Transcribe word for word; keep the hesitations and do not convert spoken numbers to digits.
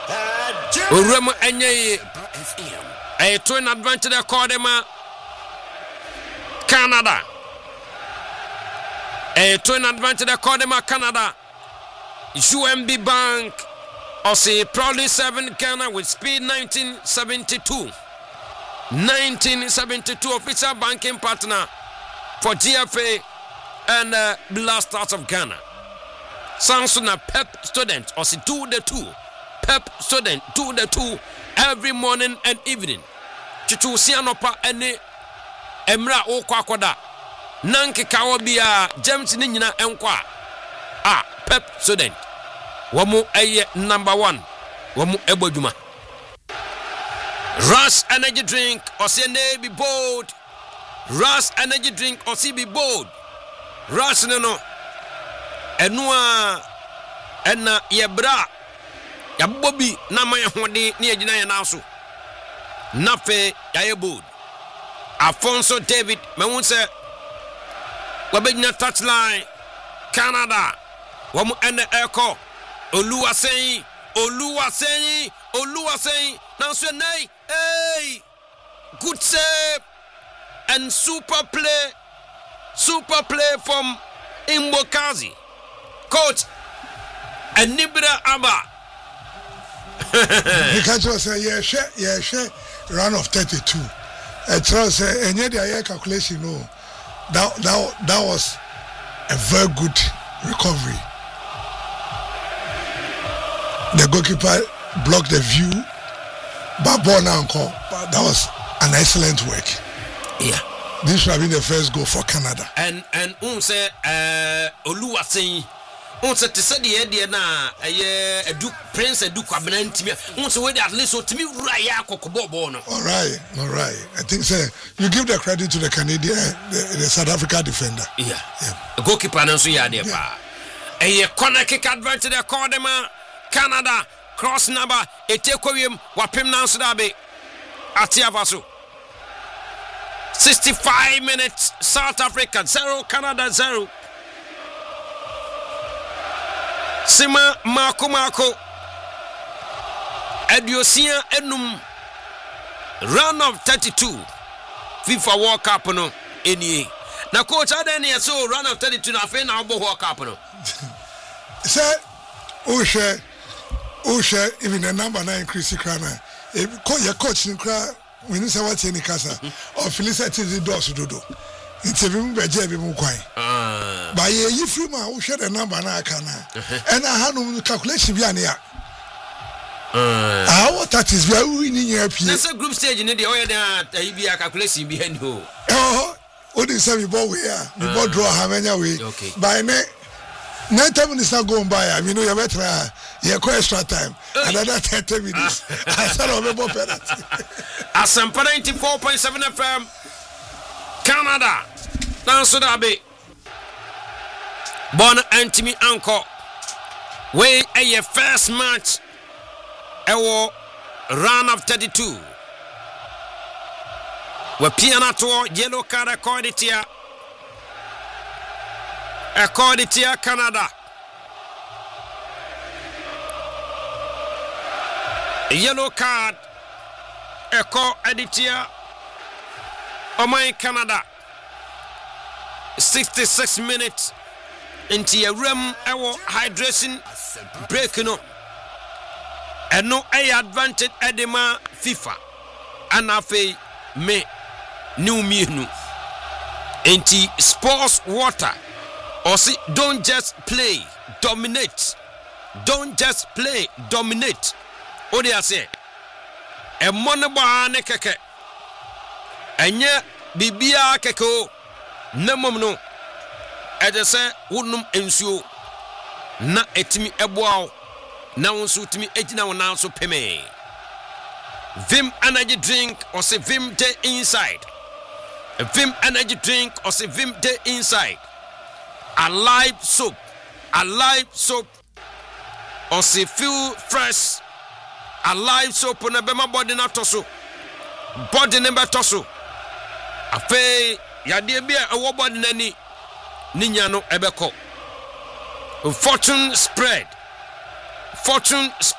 Uremu enye a twin advantage Kodema Canada. A twin advantage Kodema Canada. U M B Bank also proudly serving Ghana with speed nineteen seventy-two. nineteen seventy-two official banking partner for G F A and uh, Blast Stars of Ghana. Samsung a pep student or see do the two. Pep student do the two every morning and evening. Chichu sianopa ene emra o kwakoda. Nanke kawabia James Nina enkwa. Ah, pep student. Wamu eye number one. Wamu ebojuma. Rush energy drink or say ne be bold. Rush energy drink or see be bold. Rush no no. Enua ena yebra. Ya Bobby na maya hode ni agina ya naso. Nafe ya ye bold. Alfonso David me won say wabegna touchline Canada. Wamu ene eko Oluwaseyi Oluwaseyi Oluwaseyi now say nay hey good save and super play super play from Imbokazi coach and Nibra Abba. You can't just say yeah share yeah share run of thirty-two. I trust uh, any the calculation no that that that was a very good recovery. The goalkeeper blocked the view, but ball now call. But that was an excellent work. Yeah, this should have been the first goal for Canada. And and um say uh Oluwaseyi, um say to say the idea na eh edu Prince edu kwabena ntimi. Um say we at least so timi wura ya kokobo ball no. All right, all right. I think say you give the credit to the Canadian, the, the South Africa defender. Yeah, yeah. The goalkeeper na so ya there pa. Eh corner kick advantage the Kodema Canada cross number etekwem wapem na so dabe atiavaso sixty-five minutes South Africa zero Canada zero. Sima Mako Mako Adiosia enum round of thirty-two FIFA World Cup no eni na coach adeni so round of thirty-two na fe na obo World Cup no say o share o share even the number nine Chris Krana e ko your coach ni kra we ni say what any kasa or Felicity the doors dodo interview be je be mu kwan ah ba ye yi free ma o share the number na aka na and I had no calculation bi ane ya ah what that is we are winning here pie na group stage ni de o ye da bi calculation bi hani ho oh o dey say we ball we ya we ball draw how many we by ne ninety minutes not going by. I mean, you better you go extra time. Another thirty minutes. I said, "I'm about penalty." Asampa ninety-four point seven F M, Canada. Now so that be. Born Antimi Anko. We a first match. Ewo round of thirty-two. We piano to yellow card accorded here. According to Canada, a yellow card, a call editor, Omai Canada, sixty-six minutes into a room, our hydration breaking up, and no a advantage edema FIFA, and afe me new minu into sports water. Or see, don't just play, dominate. Don't just play, dominate. What do you say? A monobane keke. Anya bibia keko. Nemomno. Ede se wunum ensio. Na etimi eboao. Na unsu timi ejina wana so peme. Vim energy drink or say Vim day inside. A Vim energy drink or say Vim day inside. Alive soap, alive soap, or say feel fresh, alive soap on a bema body na toso, body number toso. Afe ya debia a wobody nani, ninyano ebeko. Fortune spread, fortune spread.